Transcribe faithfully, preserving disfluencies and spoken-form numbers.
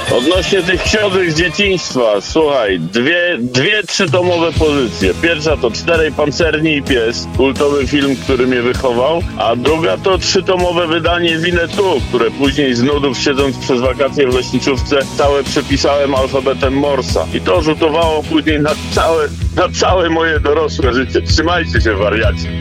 Odnośnie tych książek z dzieciństwa, słuchaj, dwie, dwie trzytomowe pozycje. Pierwsza to Czterej Pancerni i Pies, kultowy film, który mnie wychował, a druga to trzytomowe wydanie Winnetou, które później z nudów, siedząc przez wakacje w leśniczówce, całe przepisałem alfabetem Morsa. I to rzutowało później na całe, na całe moje dorosłe życie. Trzymajcie się, wariaci.